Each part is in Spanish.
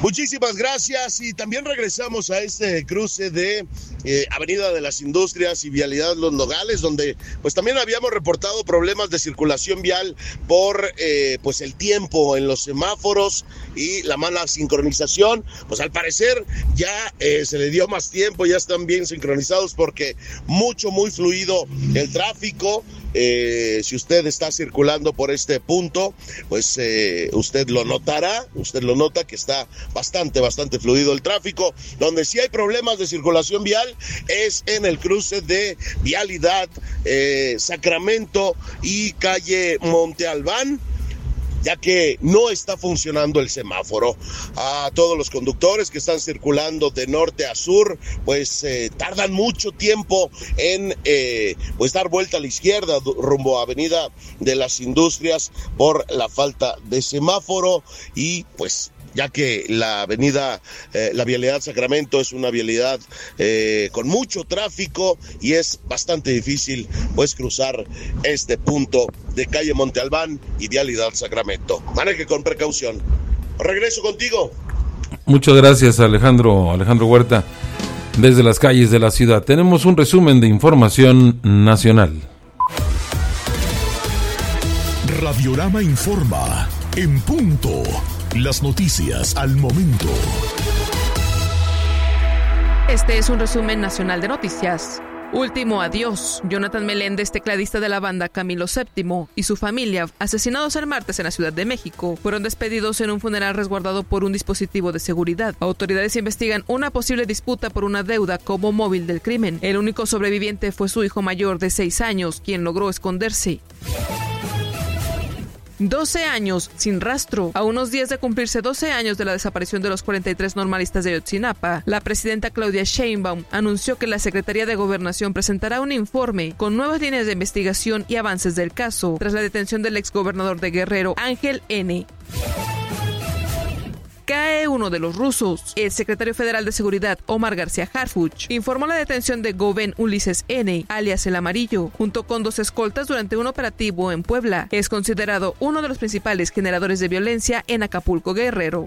Muchísimas gracias y también regresamos a este cruce de Avenida de las Industrias y Vialidad Los Nogales, donde pues también habíamos reportado problemas de circulación vial por pues el tiempo en los semáforos y la mala sincronización. Pues al parecer ya se le dio más tiempo, ya están bien sincronizados porque muy fluido el tráfico. Si usted está circulando por este punto, pues usted lo nota que está bastante fluido el tráfico. Donde sí hay problemas de circulación vial es en el cruce de Vialidad Sacramento y calle Monte Albán, ya que no está funcionando el semáforo. A todos los conductores que están circulando de norte a sur, pues tardan mucho tiempo en pues dar vuelta a la izquierda rumbo a Avenida de las Industrias por la falta de semáforo y pues ya que la avenida, la Vialidad Sacramento es una vialidad con mucho tráfico y es bastante difícil pues cruzar este punto de calle Monte Albán y Vialidad Sacramento. Maneje con precaución. Regreso contigo. Muchas gracias, Alejandro Huerta. Desde las calles de la ciudad tenemos un resumen de información nacional. Radiorama informa en punto. Las noticias al momento. Este es un resumen nacional de noticias. Último adiós. Jonathan Meléndez, tecladista de la banda Camilo VII, y su familia, asesinados el martes en la Ciudad de México, fueron despedidos en un funeral resguardado por un dispositivo de seguridad. Autoridades investigan una posible disputa por una deuda como móvil del crimen. El único sobreviviente fue su hijo mayor de 6 años, quien logró esconderse. 12 años sin rastro. A unos días de cumplirse 12 años de la desaparición de los 43 normalistas de Ayotzinapa, la presidenta Claudia Sheinbaum anunció que la Secretaría de Gobernación presentará un informe con nuevas líneas de investigación y avances del caso, tras la detención del exgobernador de Guerrero, Ángel N. Cae uno de los rusos. El secretario federal de Seguridad, Omar García Harfuch, informó la detención de Goven Ulises N., alias El Amarillo, junto con 2 escoltas durante un operativo en Puebla. Es considerado uno de los principales generadores de violencia en Acapulco, Guerrero.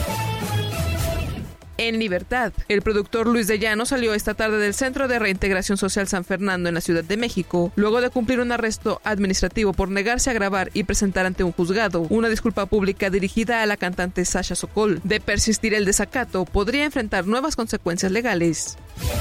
En libertad, el productor Luis de Llano salió esta tarde del Centro de Reintegración Social San Fernando en la Ciudad de México, luego de cumplir un arresto administrativo por negarse a grabar y presentar ante un juzgado una disculpa pública dirigida a la cantante Sasha Sokol. De persistir el desacato, podría enfrentar nuevas consecuencias legales.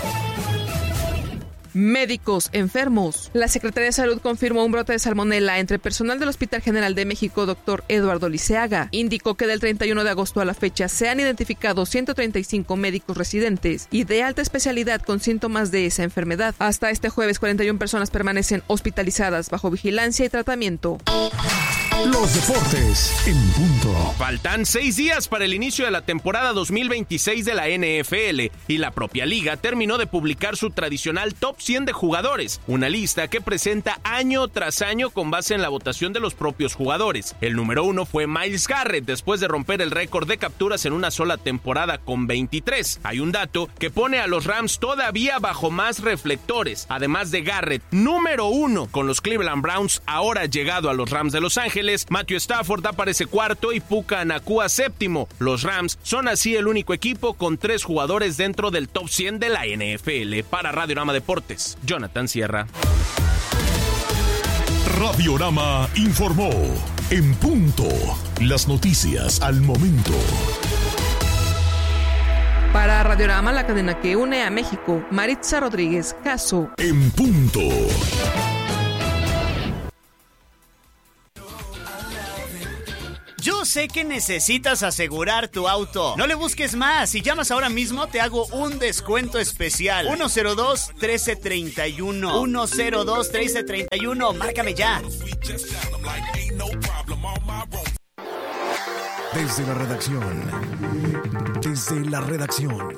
Médicos enfermos. La Secretaría de Salud confirmó un brote de salmonela entre personal del Hospital General de México, Dr. Eduardo Liceaga. Indicó que del 31 de agosto a la fecha se han identificado 135 médicos residentes y de alta especialidad con síntomas de esa enfermedad. Hasta este jueves, 41 personas permanecen hospitalizadas bajo vigilancia y tratamiento. Los deportes en punto. Faltan 6 días para el inicio de la temporada 2026 de la NFL y la propia liga terminó de publicar su tradicional Top 100 de jugadores, una lista que presenta año tras año con base en la votación de los propios jugadores. El número 1 fue Myles Garrett después de romper el récord de capturas en una sola temporada con 23. Hay un dato que pone a los Rams todavía bajo más reflectores. Además de Garrett, número 1 con los Cleveland Browns, ahora llegado a los Rams de Los Ángeles, Matthew Stafford aparece cuarto y Puka Nacua séptimo. Los Rams son así el único equipo con 3 jugadores dentro del top 100 de la NFL. Para Radiorama Deportes, Jonathan Sierra. Radiorama informó en punto. Las noticias al momento. Para Radiorama, la cadena que une a México, Maritza Rodríguez Caso. En punto. Yo sé que necesitas asegurar tu auto. No le busques más. Si llamas ahora mismo, te hago un descuento especial. 102-1331. 102-1331. Márcame ya. Desde la redacción. Desde la redacción.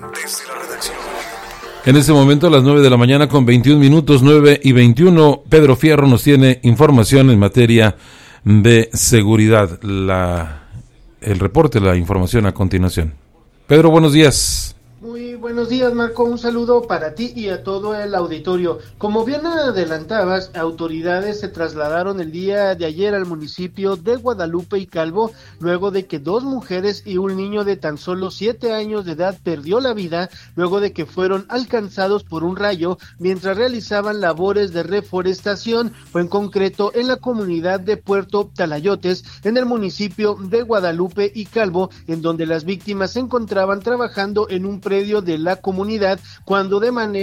En este momento, a las 9 de la mañana con 21 minutos, 9:21, Pedro Fierro nos tiene información en materia de seguridad. El reporte, la información a continuación. Pedro, buenos días. Muy Buenos días, Marco, un saludo para ti y a todo el auditorio. Como bien adelantabas, autoridades se trasladaron el día de ayer al municipio de Guadalupe y Calvo, luego de que 2 mujeres y un niño de tan solo 7 años de edad perdió la vida, luego de que fueron alcanzados por un rayo mientras realizaban labores de reforestación, fue en concreto en la comunidad de Puerto Talayotes, en el municipio de Guadalupe y Calvo, en donde las víctimas se encontraban trabajando en un predio de la comunidad cuando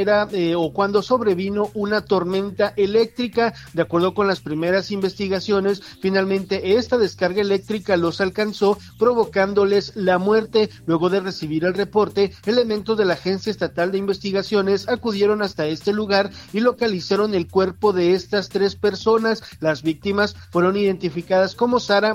cuando sobrevino una tormenta eléctrica. De acuerdo con las primeras investigaciones, finalmente esta descarga eléctrica los alcanzó, provocándoles la muerte. Luego de recibir el reporte, elementos de la Agencia Estatal de Investigaciones acudieron hasta este lugar y localizaron el cuerpo de estas 3 personas. Las víctimas fueron identificadas como Sara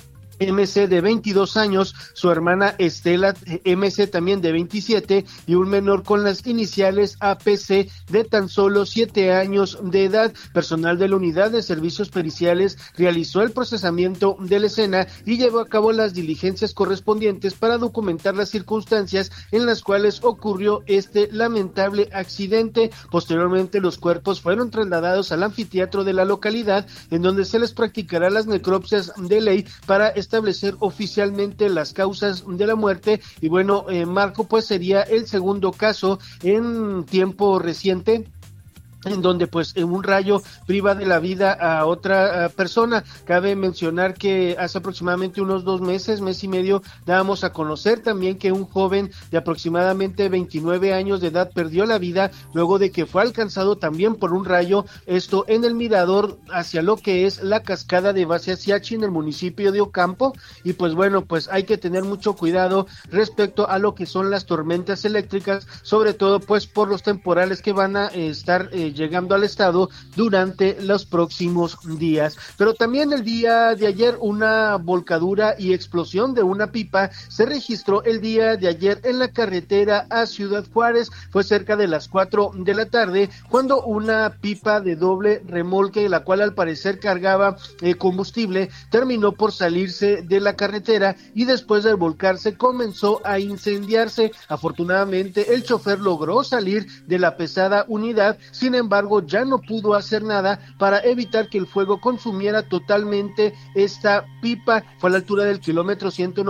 MC de 22 años, su hermana Estela MC también de 27 y un menor con las iniciales APC de tan solo 7 años de edad. Personal de la Unidad de Servicios Periciales realizó el procesamiento de la escena y llevó a cabo las diligencias correspondientes para documentar las circunstancias en las cuales ocurrió este lamentable accidente. Posteriormente, los cuerpos fueron trasladados al anfiteatro de la localidad, en donde se les practicará las necropsias de ley para establecer oficialmente las causas de la muerte. Y bueno, Marco, pues sería el segundo caso en tiempo reciente en donde pues un rayo priva de la vida a otra persona. Cabe mencionar que hace aproximadamente unos 2 meses, mes y medio, dábamos a conocer también que un joven de aproximadamente 29 años de edad perdió la vida luego de que fue alcanzado también por un rayo, esto en el mirador hacia lo que es la cascada de Basiasiachi en el municipio de Ocampo. Y pues bueno, pues hay que tener mucho cuidado respecto a lo que son las tormentas eléctricas, sobre todo pues por los temporales que van a estar llegando al estado durante los próximos días. Pero también el día de ayer una volcadura y explosión de una pipa se registró el día de ayer en la carretera a Ciudad Juárez. Fue cerca de las 4 de la tarde cuando una pipa de doble remolque, la cual al parecer cargaba combustible, terminó por salirse de la carretera y después de volcarse comenzó a incendiarse. Afortunadamente el chofer logró salir de la pesada unidad, sin embargo ya no pudo hacer nada para evitar que el fuego consumiera totalmente esta pipa. Fue a la altura del kilómetro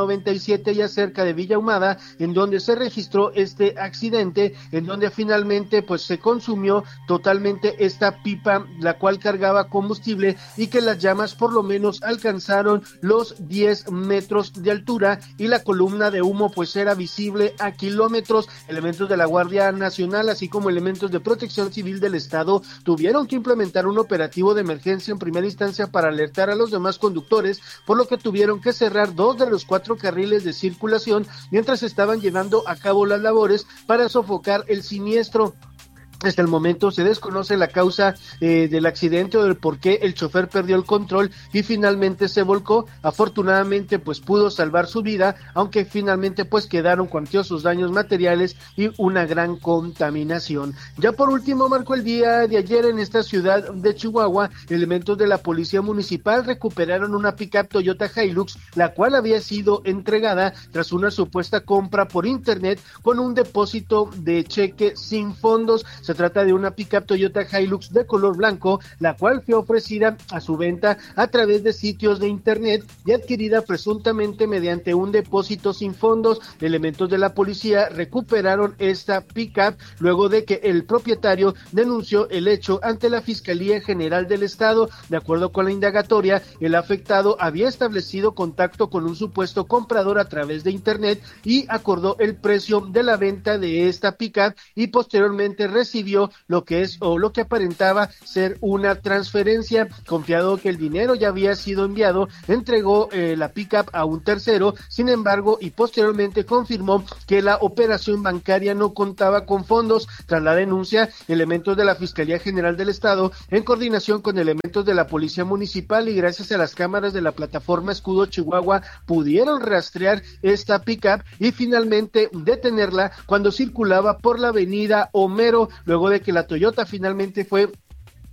197 ya cerca de Villa Ahumada en donde se registró este accidente, en donde finalmente pues se consumió totalmente esta pipa, la cual cargaba combustible, y que las llamas por lo menos alcanzaron los 10 metros de altura y la columna de humo pues era visible a kilómetros. Elementos de la Guardia Nacional así como elementos de Protección Civil del Estado tuvieron que implementar un operativo de emergencia en primera instancia para alertar a los demás conductores, por lo que tuvieron que cerrar 2 de los 4 carriles de circulación mientras estaban llevando a cabo las labores para sofocar el siniestro. Hasta el momento se desconoce la causa del accidente o del por qué el chofer perdió el control y finalmente se volcó. Afortunadamente pues pudo salvar su vida, aunque finalmente pues quedaron cuantiosos daños materiales y una gran contaminación. Ya por último, Marco, el día de ayer en esta ciudad de Chihuahua, elementos de la policía municipal recuperaron una pickup Toyota Hilux, la cual había sido entregada tras una supuesta compra por internet con un depósito de cheque sin fondos. Se trata de una pickup Toyota Hilux de color blanco, la cual fue ofrecida a su venta a través de sitios de internet y adquirida presuntamente mediante un depósito sin fondos. Elementos de la policía recuperaron esta pickup luego de que el propietario denunció el hecho ante la Fiscalía General del Estado. De acuerdo con la indagatoria, el afectado había establecido contacto con un supuesto comprador a través de internet y acordó el precio de la venta de esta pickup y posteriormente recibió lo que es o lo que aparentaba ser una transferencia. Confiado que el dinero ya había sido enviado, entregó la pickup a un tercero, sin embargo, y posteriormente confirmó que la operación bancaria no contaba con fondos. Tras la denuncia, elementos de la Fiscalía General del Estado, en coordinación con elementos de la Policía Municipal y gracias a las cámaras de la plataforma Escudo Chihuahua, pudieron rastrear esta pickup y finalmente detenerla cuando circulaba por la avenida Homero, luego de que la Toyota finalmente fue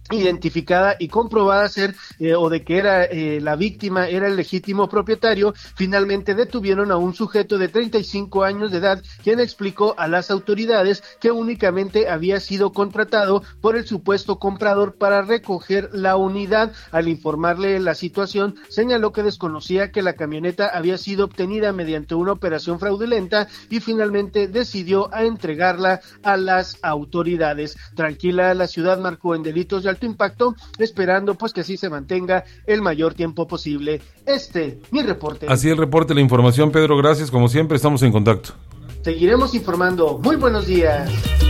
identificada y comprobada ser o de que era la víctima, era el legítimo propietario, finalmente detuvieron a un sujeto de 35 años de edad, quien explicó a las autoridades que únicamente había sido contratado por el supuesto comprador para recoger la unidad. Al informarle la situación, señaló que desconocía que la camioneta había sido obtenida mediante una operación fraudulenta y finalmente decidió a entregarla a las autoridades. Tranquila la ciudad marcó en delitos de alto impacto, esperando pues que así se mantenga el mayor tiempo posible. Mi reporte. Así el reporte, la información, Pedro, gracias, como siempre estamos en contacto. Seguiremos informando. Muy buenos días.